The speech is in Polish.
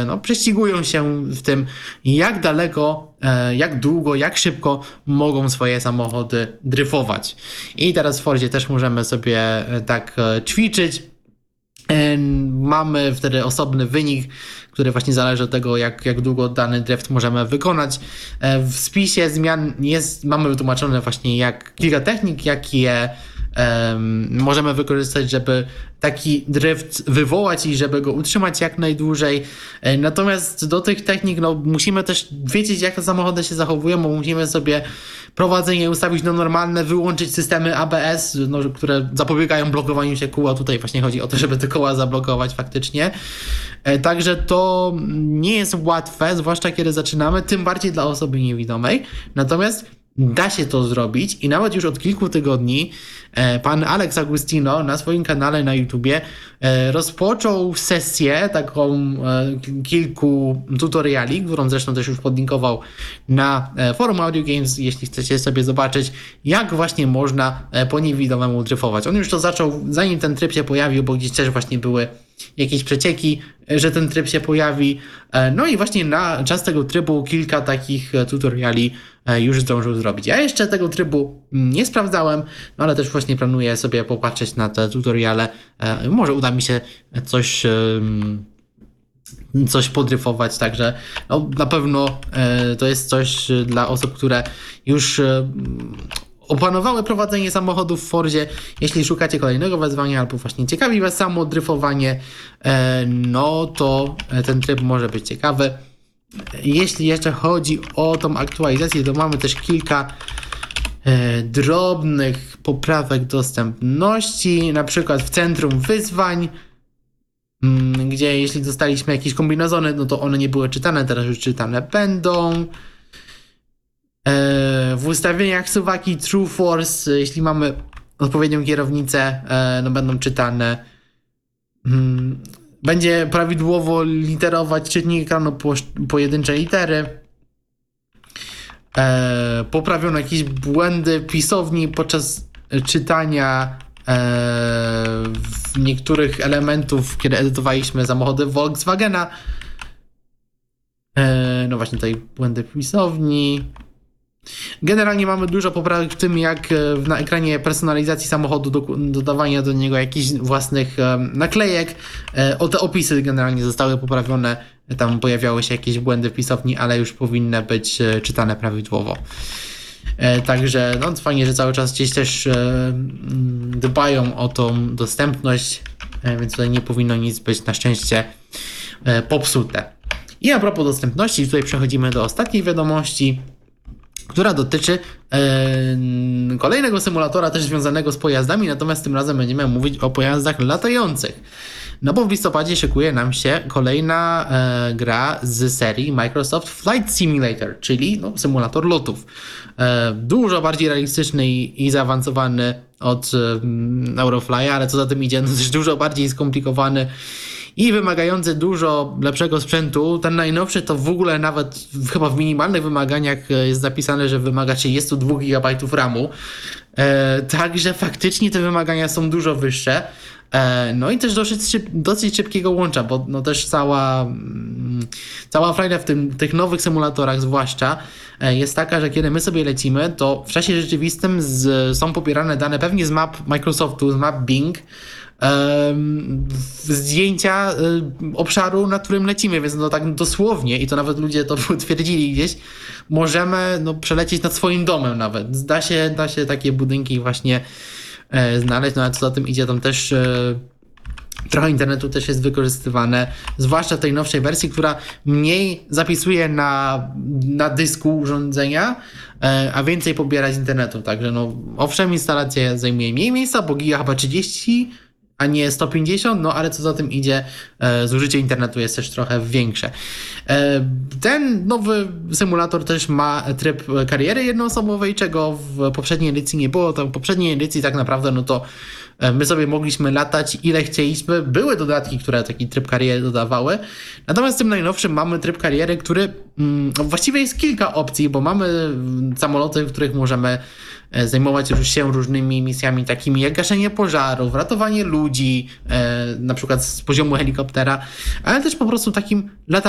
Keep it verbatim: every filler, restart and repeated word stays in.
no, prześcigują się w tym, jak daleko, jak długo, jak szybko mogą swoje samochody dryfować. I teraz w Fordzie też możemy sobie tak ćwiczyć. Mamy wtedy osobny wynik, który właśnie zależy od tego, jak, jak długo dany drift możemy wykonać. W spisie zmian jest, mamy wytłumaczone właśnie jak kilka technik, jakie um, możemy wykorzystać, żeby taki drift wywołać i żeby go utrzymać jak najdłużej. Natomiast do tych technik no, musimy też wiedzieć, jak te samochody się zachowują, bo musimy sobie prowadzenie ustawić na normalne, wyłączyć systemy A B S, no, które zapobiegają blokowaniu się kół, a tutaj właśnie chodzi o to, żeby te koła zablokować faktycznie. Także to nie jest łatwe, zwłaszcza kiedy zaczynamy, tym bardziej dla osoby niewidomej. Natomiast da się to zrobić i nawet już od kilku tygodni pan Alex Agustino na swoim kanale na YouTubie rozpoczął sesję taką kilku tutoriali, którą zresztą też już podlinkował na forum Audio Games, jeśli chcecie sobie zobaczyć, jak właśnie można po niewidomemu dryfować. On już to zaczął, zanim ten tryb się pojawił, bo gdzieś też właśnie były jakieś przecieki, że ten tryb się pojawi. No i właśnie na czas tego trybu kilka takich tutoriali już zdążył zrobić. Ja jeszcze tego trybu nie sprawdzałem, no ale też właśnie planuję sobie popatrzeć na te tutoriale. Może uda mi się coś coś podryfować, także no, na pewno to jest coś dla osób, które już opanowały prowadzenie samochodu w Fordzie. Jeśli szukacie kolejnego wyzwania albo właśnie ciekawi was samo dryfowanie, no to ten tryb może być ciekawy. Jeśli jeszcze chodzi o tą aktualizację, to mamy też kilka e, drobnych poprawek dostępności, na przykład w centrum wyzwań, m, gdzie jeśli dostaliśmy jakieś kombinezony, no to one nie były czytane, teraz już czytane będą. E, w ustawieniach suwaki True Force, jeśli mamy odpowiednią kierownicę, e, no będą czytane. Hmm. Będzie prawidłowo literować czytnik ekranu po, pojedyncze litery. E, poprawiono jakieś błędy pisowni podczas czytania e, niektórych elementów, kiedy edytowaliśmy samochody Volkswagena. E, no właśnie tutaj błędy pisowni. Generalnie mamy dużo poprawek w tym, jak na ekranie personalizacji samochodu do, dodawania do niego jakichś własnych um, naklejek. E, o te opisy generalnie zostały poprawione. Tam pojawiały się jakieś błędy w pisowni, ale już powinny być e, czytane prawidłowo. E, także no, fajnie, że cały czas gdzieś też e, dbają o tą dostępność, e, więc tutaj nie powinno nic być na szczęście e, popsute. I a propos dostępności, tutaj przechodzimy do ostatniej wiadomości, która dotyczy e, kolejnego symulatora też związanego z pojazdami, natomiast tym razem będziemy mówić o pojazdach latających. No bo w listopadzie szykuje nam się kolejna e, gra z serii Microsoft Flight Simulator, czyli no, symulator lotów. E, dużo bardziej realistyczny i, i zaawansowany od e, Eurofly'a, ale co za tym idzie, no, też dużo bardziej skomplikowany i wymagający dużo lepszego sprzętu. Ten najnowszy to w ogóle nawet w, chyba w minimalnych wymaganiach jest zapisane, że wymaga trzydzieści dwa gigabajtów ramu. E, także faktycznie te wymagania są dużo wyższe. E, no i też dosyć, szyb, dosyć szybkiego łącza, bo no też cała, mm, cała frajda w tym, tych nowych symulatorach zwłaszcza e, jest taka, że kiedy my sobie lecimy, to w czasie rzeczywistym z, są pobierane dane pewnie z map Microsoftu, z map Bing, zdjęcia obszaru, na którym lecimy, więc no tak dosłownie, i to nawet ludzie to twierdzili gdzieś, możemy no, przelecieć nad swoim domem nawet. Da się, da się takie budynki właśnie e, znaleźć, no ale co za tym idzie, tam też e, trochę internetu też jest wykorzystywane, zwłaszcza w tej nowszej wersji, która mniej zapisuje na, na dysku urządzenia, e, a więcej pobiera z internetu, także no owszem, instalacja zajmuje mniej miejsca, bo giga chyba trzydzieści, a nie sto pięćdziesiąt, no ale co za tym idzie, e, zużycie internetu jest też trochę większe. E, ten nowy symulator też ma tryb kariery jednoosobowej, czego w poprzedniej edycji nie było. To w poprzedniej edycji tak naprawdę no to e, my sobie mogliśmy latać ile chcieliśmy. Były dodatki, które taki tryb kariery dodawały. Natomiast w tym najnowszym mamy tryb kariery, który mm, właściwie jest kilka opcji, bo mamy samoloty, w których możemy zajmować się różnymi misjami takimi jak gaszenie pożarów, ratowanie ludzi, e, na przykład z poziomu helikoptera, ale też po prostu takim lataniem